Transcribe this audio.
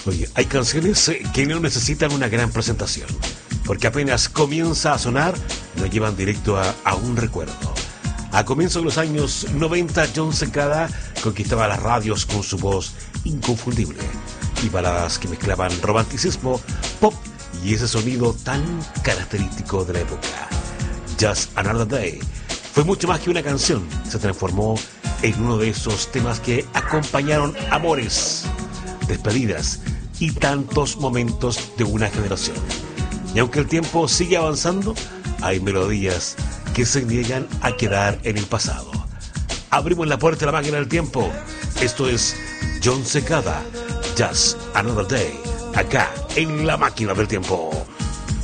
Oye, hay canciones que no necesitan una gran presentación, porque apenas comienza a sonar, nos llevan directo a un recuerdo. A comienzos de los años 90, Jon Secada conquistaba las radios con su voz inconfundible y baladas que mezclaban romanticismo, pop y ese sonido tan característico de la época. Just Another Day fue mucho más que una canción, se transformó en uno de esos temas que acompañaron amores, despedidas y tantos momentos de una generación. Y aunque el tiempo sigue avanzando, hay melodías que se niegan a quedar en el pasado. Abrimos la puerta de la máquina del tiempo. Esto es Jon Secada, Just Another Day, acá en la máquina del tiempo.